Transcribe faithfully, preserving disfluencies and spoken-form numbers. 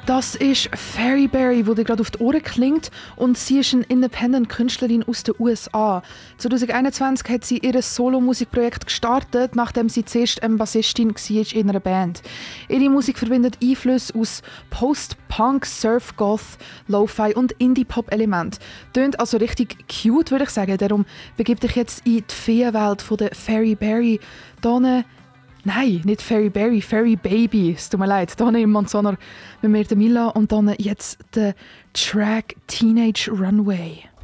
Das ist Fairy Berry, die dir gerade auf die Ohren klingt, und sie ist eine Independent-Künstlerin aus den U S A. zwanzig einundzwanzig hat sie ihr Solo-Musikprojekt gestartet, nachdem sie zuerst eine Bassistin war in einer Band. Ihre Musik verbindet Einflüsse aus Post-Punk, Surf-Goth, Lo-Fi und Indie-Pop-Elementen. Tönt also richtig cute, würde ich sagen. Darum begib dich jetzt in die Feenwelt der Fairy Berry. Hier Nein, nicht Fairy Berry, Fairy Baby. Es tut mir leid. Hier im Manzaner mit mir der Mila und dann jetzt der Track Teenage Runway.